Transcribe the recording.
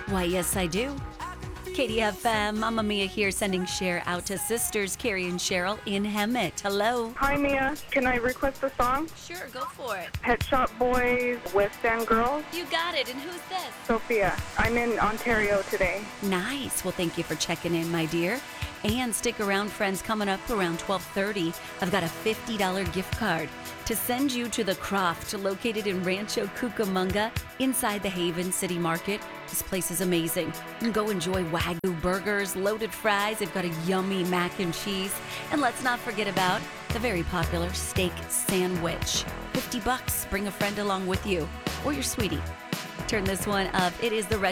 Why, yes, I do. KDFM, Mamma Mia here, sending share out to sisters Carrie and Cheryl in Hemet. Hello. Hi, Mia. Can I request a song? Sure, go for it. Pet Shop Boys, West End Girls, You got it. And who's this? Sophia. I'm in Ontario today. Nice. Well, thank you for checking in, my dear. And stick around, friends. Coming up around 12:30, I've got a $50 gift card to send you to the Croft, located in Rancho Cucamonga, inside the Haven City Market. This place is amazing. You can go enjoy Wagyu burgers, loaded fries. They've got a yummy mac and cheese. And let's not forget about the very popular steak sandwich. $50. Bring a friend along with you or your sweetie. Turn this one up. It is the Retro